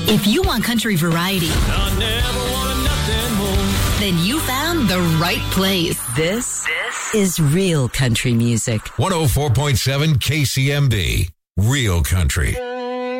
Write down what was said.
If you want country variety, I never wanted nothing more. then you found the right place. This is real country music. 104.7 KCMD. Real country.